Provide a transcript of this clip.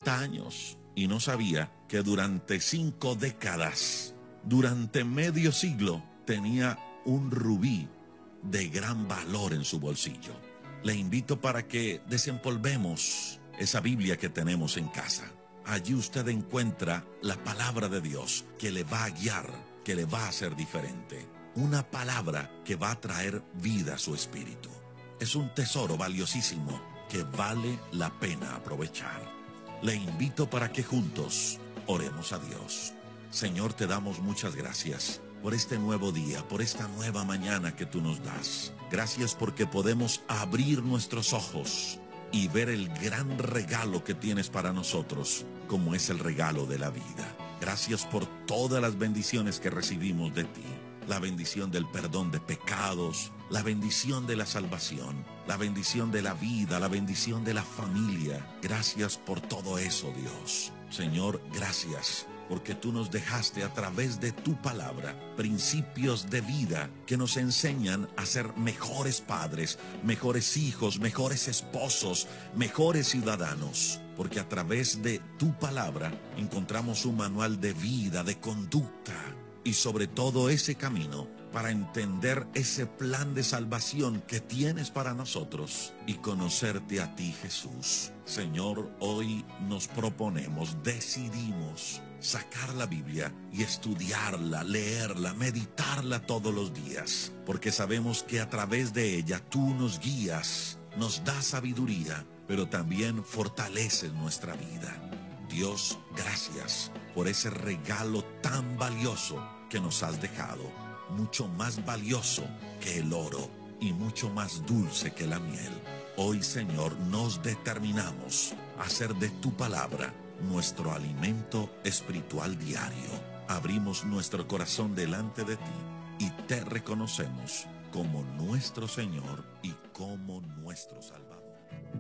años y no sabía que durante 5 décadas, durante medio siglo, tenía un rubí de gran valor en su bolsillo. Le invito para que desempolvemos esa Biblia que tenemos en casa. Allí usted encuentra la palabra de Dios que le va a guiar, que le va a hacer diferente. Una palabra que va a traer vida a su espíritu. Es un tesoro valiosísimo que vale la pena aprovechar. Le invito para que juntos oremos a Dios. Señor, te damos muchas gracias por este nuevo día, por esta nueva mañana que tú nos das. Gracias porque podemos abrir nuestros ojos y ver el gran regalo que tienes para nosotros, como es el regalo de la vida. Gracias por todas las bendiciones que recibimos de ti. La bendición del perdón de pecados, la bendición de la salvación, la bendición de la vida, la bendición de la familia. Gracias por todo eso, Dios. Señor, gracias porque tú nos dejaste a través de tu palabra principios de vida que nos enseñan a ser mejores padres, mejores hijos, mejores esposos, mejores ciudadanos. Porque a través de tu palabra encontramos un manual de vida, de conducta y sobre todo ese camino para entender ese plan de salvación que tienes para nosotros y conocerte a ti, Jesús. Señor, hoy nos proponemos, decidimos sacar la Biblia y estudiarla, leerla, meditarla todos los días, porque sabemos que a través de ella tú nos guías, nos das sabiduría, pero también fortaleces nuestra vida. Dios, gracias por ese regalo tan valioso que nos has dejado, mucho más valioso que el oro y mucho más dulce que la miel. Hoy, Señor, nos determinamos a hacer de tu palabra nuestro alimento espiritual diario. Abrimos nuestro corazón delante de ti y te reconocemos como nuestro Señor y como nuestro Salvador.